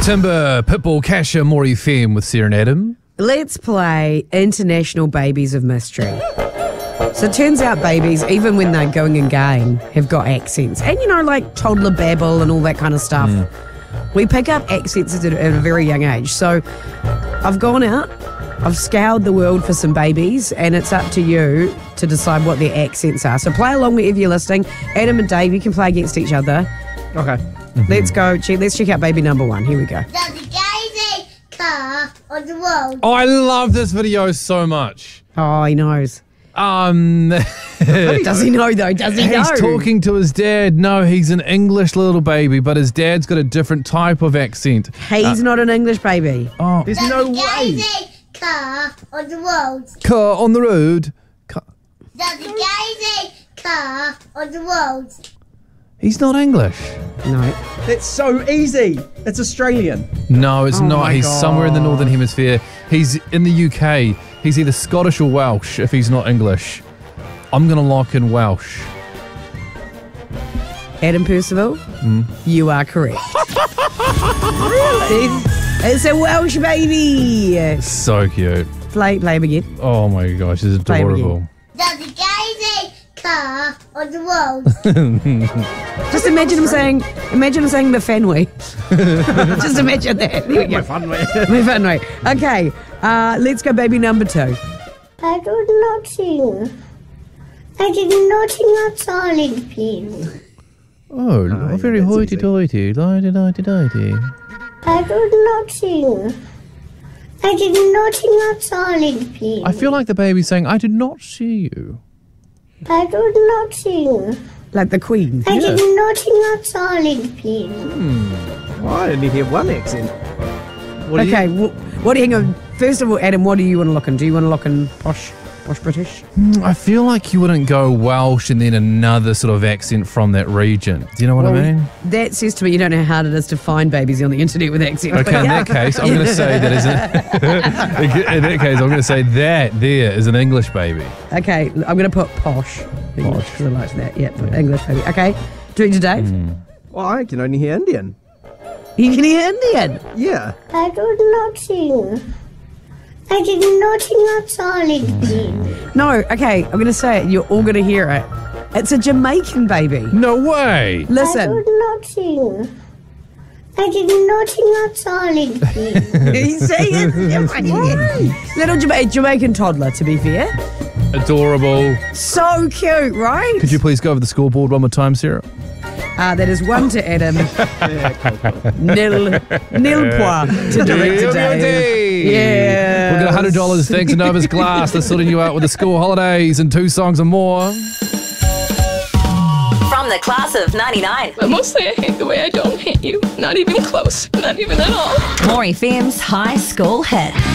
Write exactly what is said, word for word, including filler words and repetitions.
Timber, Pitbull, Kasha, Maury Fem with Sarah and Adam. Let's play International Babies of Mystery. So it turns out babies, even when they're going in game, have got accents. And, you know, like toddler babble and all that kind of stuff. Mm. We pick up accents at a, at a very young age. So I've gone out, I've scoured the world for some babies, and it's up to you to decide what their accents are. So play along wherever you're listening. Adam and Dave, you can play against each other. Okay. Mm-hmm. Let's go. Check, let's check out baby number one. Here we go. There's a gazing car on the road. Oh, I love this video so much. Oh, he knows. Um, Does he know, though? Does he know? He's talking to his dad. No, he's an English little baby, but his dad's got a different type of accent. He's uh, not an English baby. Oh, There's There's no a way. gazing car on the road. Car on the road. Car. There's a gazing car on the road. He's not English. No. That's so easy. It's Australian. No, it's Oh not. my He's God. somewhere in the Northern Hemisphere. He's in the U K. He's either Scottish or Welsh if he's not English. I'm going to lock in Welsh. Adam Percival, Mm. you are correct. Really? It's a Welsh baby. So cute. Play, play him again. Oh my gosh, it's Play him adorable. There's a gazing car on the road. Just imagine him saying, imagine him saying the Fenway. Just imagine that. There we go. My fun way. My Fenway. Okay, uh, let's go baby number two. I do not sing. I did not sing at solid pin. Oh, yeah, very that's hoity-toity, lighty-lighty-lighty. I do not sing. I did not sing at solid pin. I feel like the baby's saying, I did not see you. I do not sing. Like the Queen. I Yeah. did not sing at solid pin. Oh, I only hear one accent. What do you- Okay, well, what do you hang on? First of all, Adam, what do you want to look in? Do you want to look in posh, posh British? I feel like you wouldn't go Welsh and then another sort of accent from that region. Do you know what Well, I mean? That says to me you don't know how hard it is to find babies on the internet with accents. Okay, in that case, I'm going to say that isn't. In that case, I'm going to say that there is an English baby. Okay, I'm going to put posh. English, Posh. 'cause I like that. Yeah, put English baby. Okay, do it to Dave. Well, I can only hear Indian. You can hear Indian. Yeah. I do not sing. I did not sing at solid pin. No, okay, I'm going to say it. You're all going to hear it. It's a Jamaican baby. No way. I Listen. do not sing. I did not sing at solid pin. You see, it's Jamaican. Little Jama- Jamaican toddler, to be fair. Adorable. So cute, right? Could you please go over the scoreboard one more time, Sarah? Uh, that is one to Adam. nil, nil point to Director Dave. Yeah. We've got one hundred dollars thanks to Novus Glass. They're sorting you out with the school holidays and two songs and more. From the class of ninety-nine. But mostly I hate the way I don't hate you. Not even close. Not even at all. Maury Fem's High School Hit.